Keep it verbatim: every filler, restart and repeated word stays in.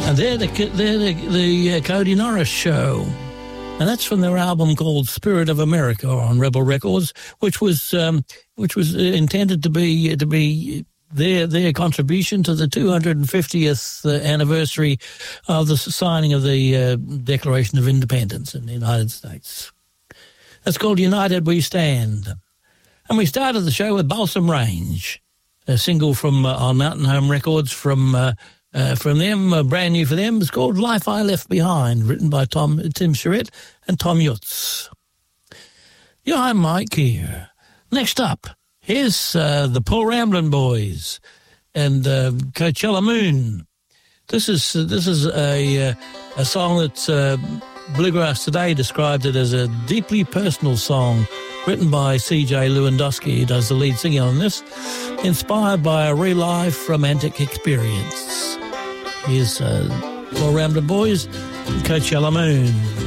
And they're the, they're the, the uh, Cody Norris Show. And that's from their album called Spirit of America on Rebel Records, which was um, which was intended to be to be their their contribution to the two hundred fiftieth uh, anniversary of the signing of the uh, Declaration of Independence in the United States. That's called United We Stand. And we started the show with Balsam Range, a single from uh, on Mountain Home Records from uh, uh, from them, uh, brand new for them. It's called Life I Left Behind, written by Tom Tim Charette and Tom Yutz. Yeah, I'm Mike here. Next up, here's uh, the Paul Ramblin' Boys and uh, Coachella Moon. This is uh, this is a uh, a song that uh, Bluegrass Today described it as a deeply personal song written by C J Lewandowski, who does the lead singing on this, inspired by a real-life romantic experience. Here's uh, Paul Ramblin' Boys and Coachella Moon.